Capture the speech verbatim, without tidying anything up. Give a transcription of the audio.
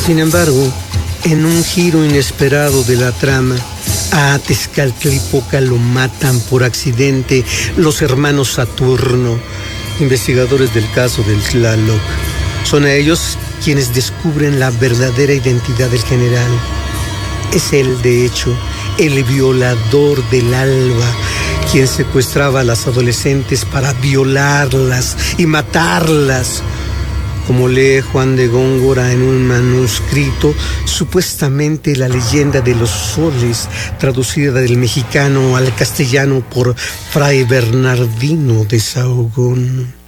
Sin embargo, en un giro inesperado de la trama, a Tezcatlipoca lo matan por accidente los hermanos Saturno, investigadores del caso del Tlaloc. Son a ellos quienes descubren la verdadera identidad del general. Es él, de hecho, el violador del Alba, quien secuestraba a las adolescentes para violarlas y matarlas. Como lee Juan de Góngora en un manuscrito, supuestamente la leyenda de los soles, traducida del mexicano al castellano por Fray Bernardino de Sahagún.